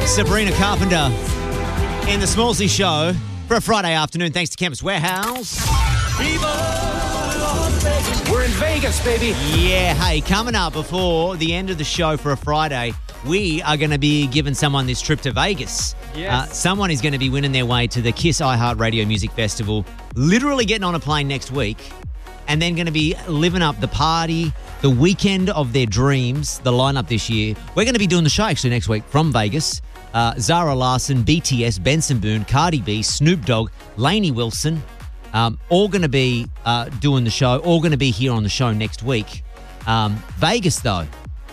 Sabrina Carpenter in the Smallsy Show for a Friday afternoon. Thanks to Campus Warehouse. We're in Vegas, baby. Yeah, hey, coming up before the end of the show for a Friday, we are going to be giving someone this trip to Vegas. Yes. Someone is going to be winning their way to the Kiss iHeartRadio Music Festival, literally getting on a plane next week, and then going to be living up the party, the weekend of their dreams, the lineup this year. We're going to be doing the show actually next week from Vegas. Zara Larsson, BTS, Benson Boone, Cardi B, Snoop Dogg, Lainey Wilson, all going to be doing the show, all going to be here on the show next week. Vegas, though.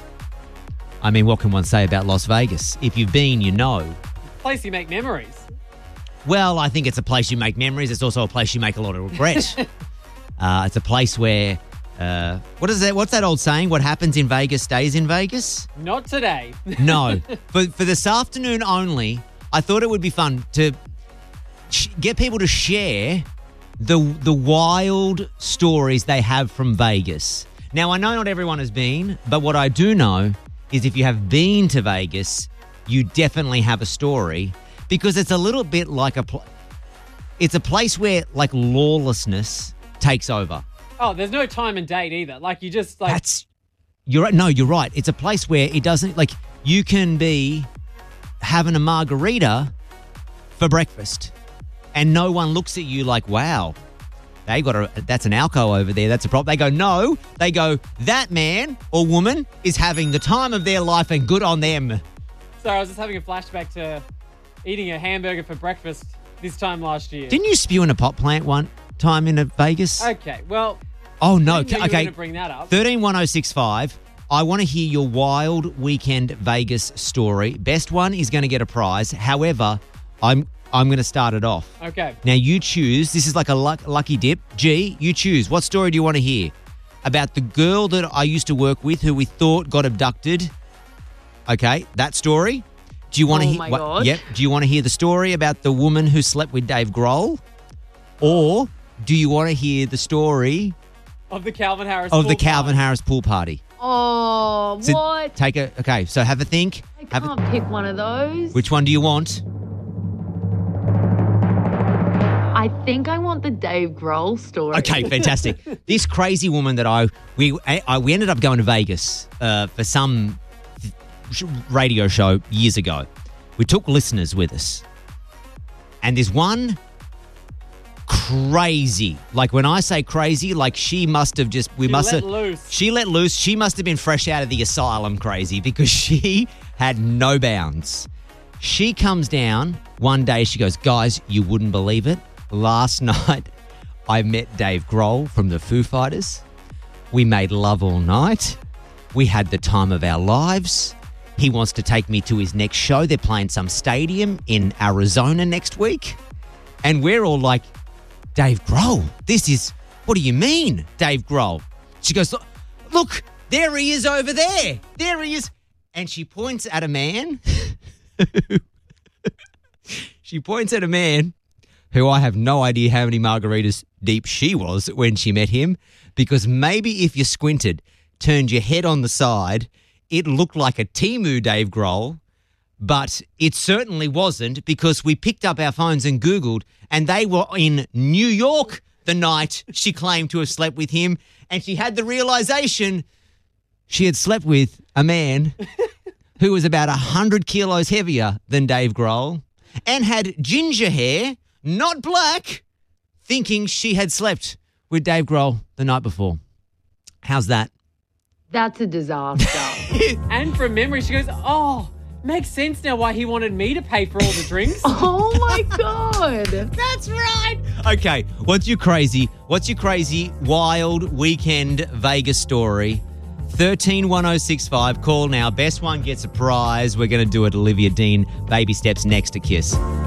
I mean, what can one say about Las Vegas? If you've been, you know. Place you make memories. Well, I think it's a place you make memories. It's also a place you make a lot of regret. It's a place where, what's that old saying? What happens in Vegas stays in Vegas? Not today. No. For this afternoon only, I thought it would be fun to get people to share the wild stories they have from Vegas. Now, I know not everyone has been, but what I do know is if you have been to Vegas, you definitely have a story because it's a little bit like it's a place where like lawlessness takes over. Oh, there's no time and date either. Like you just like you're right. No, you're right. It's a place where it doesn't like you can be having a margarita for breakfast and no one looks at you like, wow, that's an alco over there. That's a problem. They go, no. They go, that man or woman is having the time of their life and good on them. Sorry, I was just having a flashback to eating a hamburger for breakfast this time last year. Didn't you spew in a pot plant one time in Vegas? Okay, well. Oh, no. I didn't know you were Okay. going to bring that up. 131065. I want to hear your wild weekend Vegas story. Best one is going to get a prize. However, I'm going to start it off. Okay. Now, you choose. This is like a lucky dip. G, you choose. What story do you want to hear? About the girl that I used to work with who we thought got abducted. Okay, that story. Do you want to hear? my God. Yep. Do you want to hear the story about the woman who slept with Dave Grohl? Or do you want to hear the story Of the Calvin Harris of pool the Calvin party. Harris pool party? Oh, So what? Okay, so have a think. I can't pick one of those. Which one do you want? I think I want the Dave Grohl story. Okay, fantastic. This crazy woman that we ended up going to Vegas for some radio show years ago. We took listeners with us. And there's one crazy, like when I say crazy, like she must have just, let loose. She let loose. She must have been fresh out of the asylum crazy because she had no bounds. She comes down one day, she goes, guys, you wouldn't believe it. Last night, I met Dave Grohl from the Foo Fighters. We made love all night. We had the time of our lives. He wants to take me to his next show. They're playing some stadium in Arizona next week. And we're all like, Dave Grohl, what do you mean, Dave Grohl? She goes, look, there he is over there. There he is. And she points at a man. She points at a man who I have no idea how many margaritas deep she was when she met him, because maybe if you squinted, turned your head on the side, it looked like a Temu Dave Grohl, but it certainly wasn't because we picked up our phones and Googled and they were in New York the night she claimed to have slept with him, and she had the realization she had slept with a man who was about 100 kilos heavier than Dave Grohl and had ginger hair, not black, thinking she had slept with Dave Grohl the night before. How's that? That's a disaster. And from memory, she goes, oh, makes sense now why he wanted me to pay for all the drinks. Oh, my God. That's right. Okay, what's your crazy wild weekend Vegas story? 131065. Call now. Best one gets a prize. We're going to do it. Olivia Dean, Baby Steps next to Kiss.